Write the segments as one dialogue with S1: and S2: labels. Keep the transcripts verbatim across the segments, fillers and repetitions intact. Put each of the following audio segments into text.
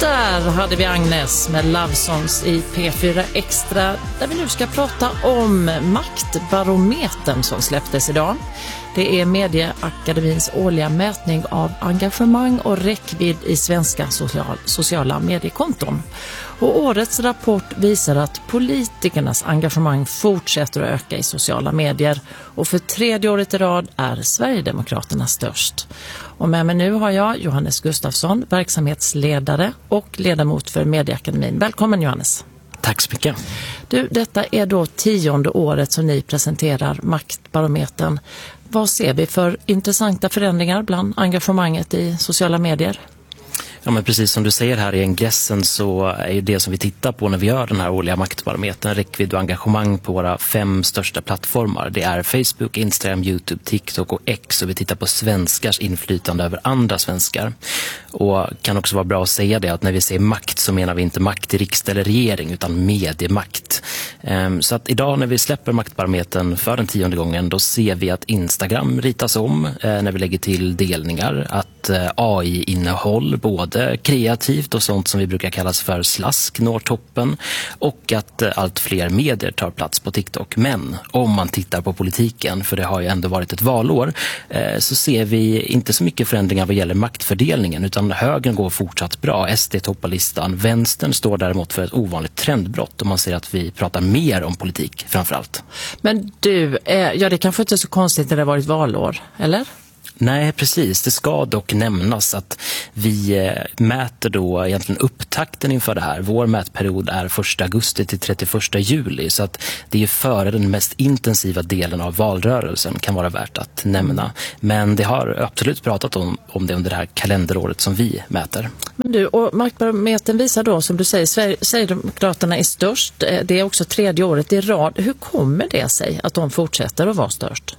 S1: Där hade vi Agnes med Love Songs i P fyra Extra, där vi nu ska prata om Maktbarometern som släpptes idag. Det är Medieakademins årliga mätning av engagemang och räckvidd i svenska social, sociala mediekonton. Och årets rapport visar att politikernas engagemang fortsätter att öka i sociala medier. Och för tredje året i rad är Sverigedemokraterna störst. Och med mig nu har jag Johannes Gustafsson, verksamhetsledare och ledamot för Medieakademin. Välkommen Johannes.
S2: Tack så mycket.
S1: Du, detta är då tionde året som ni presenterar Maktbarometern. Vad ser vi för intressanta förändringar bland engagemanget i sociala medier?
S2: Ja, men precis som du säger här i ingressen så är det som vi tittar på när vi gör den här årliga Maktbarometern räckvidd och engagemang på våra fem största plattformar. Det är Facebook, Instagram, YouTube, TikTok och X, och vi tittar på svenskars inflytande över andra svenskar. Och kan också vara bra att säga det att när vi säger makt så menar vi inte makt i riksdag eller regering utan mediemakt. Så att idag när vi släpper Maktbarometern för den tionde gången, då ser vi att Instagram ritas om när vi lägger till delningar, att A I-innehåll både kreativt och sånt som vi brukar kallas för slask når toppen, och att allt fler medier tar plats på TikTok. Men om man tittar på politiken, för det har ju ändå varit ett valår, så ser vi inte så mycket förändringar vad gäller maktfördelningen, utan högern går fortsatt bra. S D toppar listan. Vänstern står däremot för ett ovanligt trendbrott, och man ser att vi pratar mer om politik framförallt.
S1: Men du, ja det kanske inte är så konstigt när det har varit valår, eller?
S2: Nej, precis. Det ska dock nämnas att vi mäter då egentligen upptakten inför det här. Vår mätperiod är första augusti till trettioförsta juli, så att det är före den mest intensiva delen av valrörelsen, kan vara värt att nämna. Men det har absolut pratat om, om det under det här kalenderåret som vi mäter. Men
S1: du, och Maktbarometern visar då, som du säger, Sverigedemokraterna är störst. Det är också tredje året i rad. Hur kommer det sig att de fortsätter att vara störst?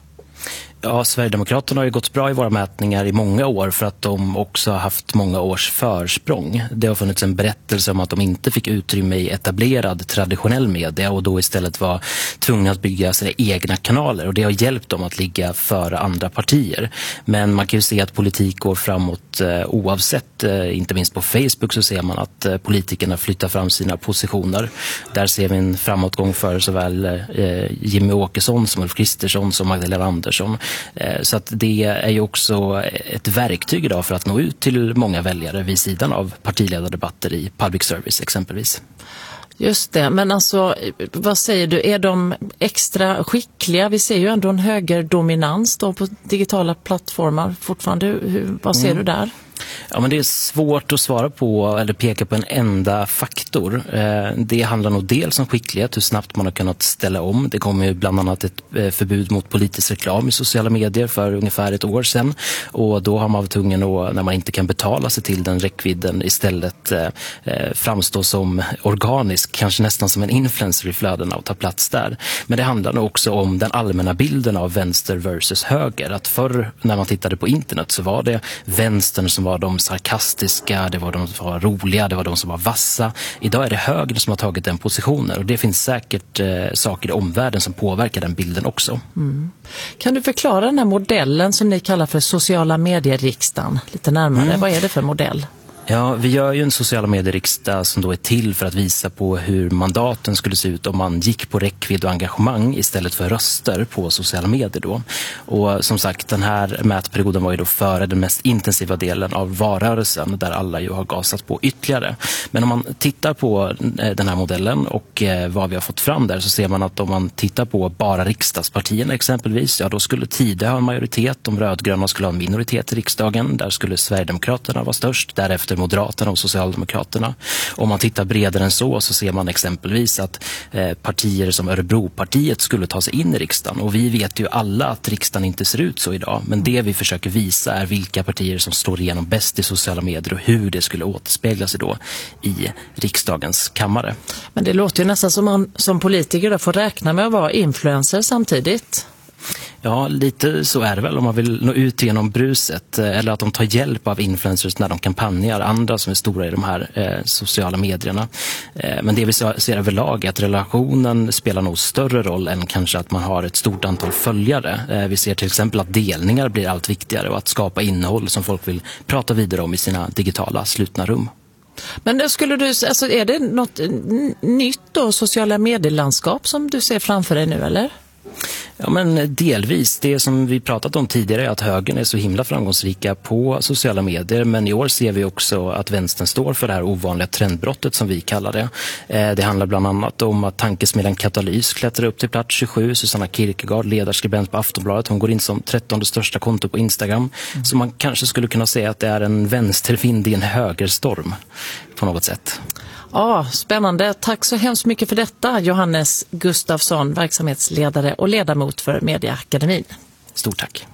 S2: Ja, Sverigedemokraterna har ju gått bra i våra mätningar i många år för att de också har haft många års försprång. Det har funnits en berättelse om att de inte fick utrymme i etablerad traditionell media och då istället var tvungna att bygga sina egna kanaler, och det har hjälpt dem att ligga före andra partier. Men man kan ju se att politik går framåt eh, oavsett, eh, inte minst på Facebook så ser man att eh, politikerna flyttar fram sina positioner. Där ser vi en framåtgång för såväl eh, Jimmy Åkesson som Ulf Kristersson som Magdalena Andersson. Så att det är ju också ett verktyg idag för att nå ut till många väljare vid sidan av partiledardebatter i public service exempelvis.
S1: Just det, men alltså vad säger du, är de extra skickliga? Vi ser ju ändå en högerdominans då på digitala plattformar fortfarande. Hur, vad ser mm. du där?
S2: Ja, men det är svårt att svara på eller peka på en enda faktor. Det handlar nog dels om skicklighet, hur snabbt man har kunnat ställa om. Det kom ju bland annat ett förbud mot politisk reklam i sociala medier för ungefär ett år sedan. Och då har man varit tvungen att, när man inte kan betala sig till den räckvidden, istället framstå som organisk, kanske nästan som en influencer i flödena och ta plats där. Men det handlar nog också om den allmänna bilden av vänster versus höger. Att förr när man tittade på internet så var det vänstern som var de sarkastiska, det var de som var roliga, det var de som var vassa. Idag är det högern som har tagit den positionen, och det finns säkert eh, saker i omvärlden som påverkar den bilden också. Mm.
S1: Kan du förklara den här modellen som ni kallar för sociala medier-riksdagen lite närmare? Mm. Vad är det för modell?
S2: Ja, vi gör ju en sociala medier-riksdag som då är till för att visa på hur mandaten skulle se ut om man gick på räckvidd och engagemang istället för röster på sociala medier då. Och som sagt, den här mätperioden var ju då före den mest intensiva delen av valrörelsen där alla ju har gasat på ytterligare. Men om man tittar på den här modellen och vad vi har fått fram där, så ser man att om man tittar på bara riksdagspartierna exempelvis, ja då skulle Tidö ha en majoritet, de rödgröna skulle ha en minoritet i riksdagen, där skulle Sverigedemokraterna vara störst, därefter Moderaterna och Socialdemokraterna. Om man tittar bredare än så så ser man exempelvis att eh, partier som Örebropartiet skulle ta sig in i riksdagen, och vi vet ju alla att riksdagen inte ser ut så idag, men det vi försöker visa är vilka partier som slår igenom bäst i sociala medier och hur det skulle återspegla sig då i riksdagens kammare.
S1: Men det låter ju nästan som man som politiker då får räkna med att vara influencer samtidigt.
S2: Ja, lite så är det väl om man vill nå ut genom bruset, eller att de tar hjälp av influencers när de kampanjar, andra som är stora i de här eh, sociala medierna. Eh, men det vi ser överlag är att relationen spelar nog större roll än kanske att man har ett stort antal följare. Eh, vi ser till exempel att delningar blir allt viktigare och att skapa innehåll som folk vill prata vidare om i sina digitala slutna rum.
S1: Men då skulle du, alltså är det något nytt då, sociala medielandskap som du ser framför dig nu, eller?
S2: Ja, men delvis. Det som vi pratat om tidigare är att högern är så himla framgångsrika på sociala medier, men i år ser vi också att vänstern står för det här ovanliga trendbrottet som vi kallar det. Det handlar bland annat om att tankesmedjan Katalys klättrar upp till plats tjugosju. Susanna Kierkegaard, ledarskribent på Aftonbladet, hon går in som trettonde största konto på Instagram. Mm. Så man kanske skulle kunna säga att det är en vänstervind i en högerstorm på något sätt.
S1: Ja, spännande. Tack så hemskt mycket för detta, Johannes Gustafsson, verksamhetsledare och ledamot för Mediaakademin.
S2: Stort tack.